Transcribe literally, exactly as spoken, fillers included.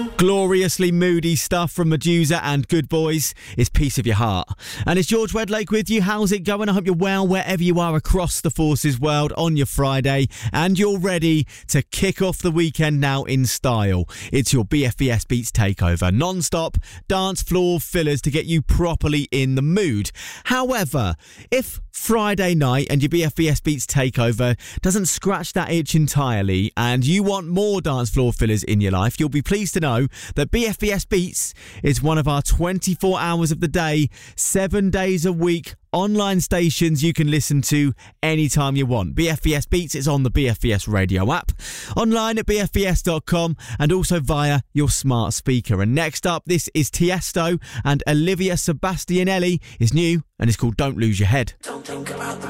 Gloriously moody stuff from Medusa and Good Boys is Piece of Your Heart. And it's George Wedlake with you. How's it going? I hope you're well wherever you are across the Forces world on your Friday, and you're ready to kick off the weekend now in style. It's your B F B S Beats Takeover. Non-stop dance floor fillers to get you properly in the mood. However, if Friday night and your B F B S Beats Takeover doesn't scratch that itch entirely and you want more dance floor fillers in your life, you'll be pleased to know that B F B S Beats is one of our twenty-four hours of the day, seven days a week online stations you can listen to anytime you want. B F B S Beats is on the B F B S radio app, online at b f b s dot com, and also via your smart speaker. And next up, this is Tiesto and Olivia Sebastianelli. Is new and it's called Don't Lose Your Head. Don't think about the